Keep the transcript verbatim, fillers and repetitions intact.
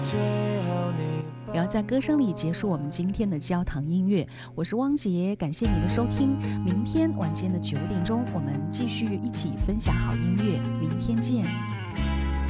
也要在歌声里结束我们今天的焦糖音乐。我是汪杰，感谢你的收听。明天晚间的九点钟，我们继续一起分享好音乐。明天见。